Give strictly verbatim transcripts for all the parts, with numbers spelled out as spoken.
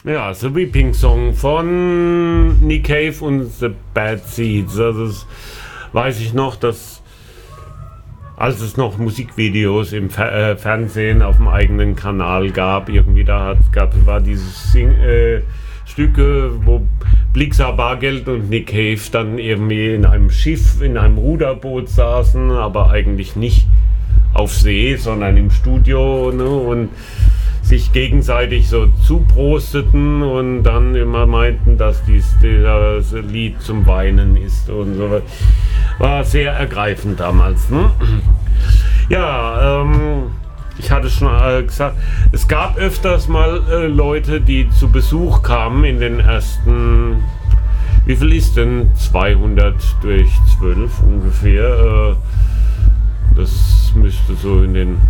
Ja, The Weeping Song von Nick Cave und The Bad Seeds. Also das weiß ich noch, dass als es noch Musikvideos im Fer äh, Fernsehen auf dem eigenen Kanal gab, irgendwie da hat, gab, war dieses Sing äh, Stücke, wo Blixa Bargeld und Nick Cave dann irgendwie in einem Schiff, in einem Ruderboot saßen, aber eigentlich nicht auf See, sondern im Studio, ne, und sich gegenseitig so zuprosteten und dann immer meinten, dass dies, dieses Lied zum Weinen ist und so. War sehr ergreifend damals, ne? Ja, ähm, ich hatte schon äh, gesagt, es gab öfters mal äh, Leute, die zu Besuch kamen in den ersten, wie viel ist denn zweihundert durch zwölf ungefähr? Äh, das müsste so in den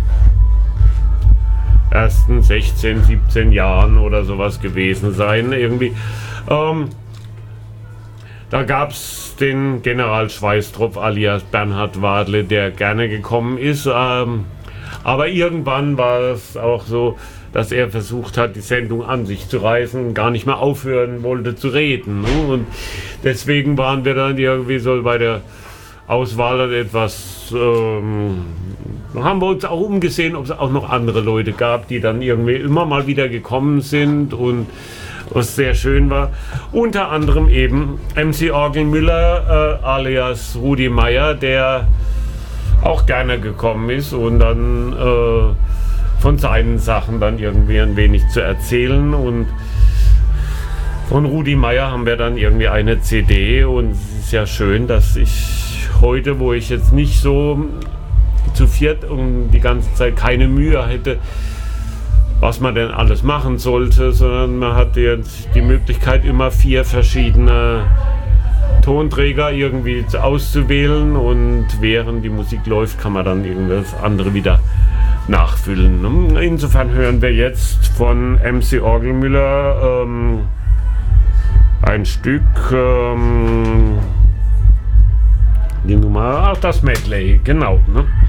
ersten sechzehn, siebzehn Jahren oder sowas gewesen sein, irgendwie. Ähm, da gab es den General Schweißtropf alias Bernhard Wadle, der gerne gekommen ist. Ähm, aber irgendwann war es auch so, dass er versucht hat, die Sendung an sich zu reißen und gar nicht mehr aufhören wollte zu reden. Ne? Und deswegen waren wir dann irgendwie so bei der Auswahl etwas, ähm, haben wir uns auch umgesehen, ob es auch noch andere Leute gab, die dann irgendwie immer mal wieder gekommen sind und was sehr schön war. Unter anderem eben M C Orgelmüller äh, alias Rudi Meier, der auch gerne gekommen ist und dann äh, von seinen Sachen dann irgendwie ein wenig zu erzählen. Und von Rudi Meier haben wir dann irgendwie eine C D und es ist ja schön, dass ich heute, wo ich jetzt nicht so zu viert und die ganze Zeit keine Mühe hätte, was man denn alles machen sollte, sondern man hat jetzt die Möglichkeit, immer vier verschiedene Tonträger irgendwie auszuwählen und während die Musik läuft, kann man dann irgendwas andere wieder nachfüllen. Insofern hören wir jetzt von M C Orgelmüller ähm, ein Stück, ähm, die Nummer, ach, das Medley, genau, ne?